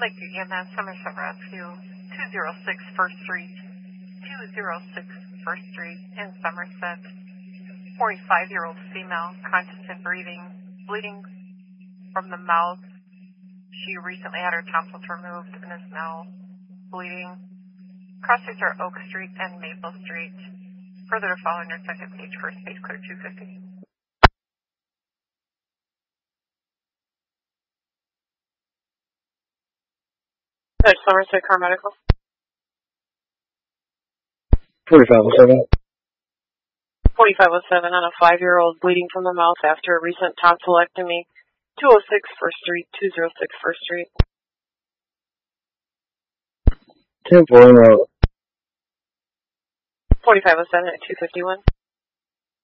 Lakeview EMS, Somerset Rescue, 206 First Street, 206 First Street in Somerset. 45-year-old female, conscious and breathing, bleeding from the mouth. She recently had her tonsils removed and is now bleeding. Cross streets are Oak Street and Maple Street. Further to follow on your second page for space clear 250. That's Somerset Car Medical. 4507. 4507 on a 5-year-old bleeding from the mouth after a recent tonsillectomy. 206 First Street, 206 First Street. 10-4 4507 at 251.